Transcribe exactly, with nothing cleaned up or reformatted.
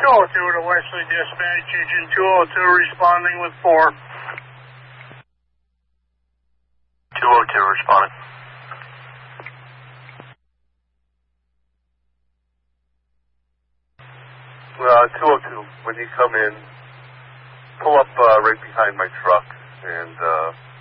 two oh two to Wesley Dispatch, Agent two oh two responding with four. two oh two responding. Uh, two oh two, when you come in, pull up uh, right behind my truck and uh,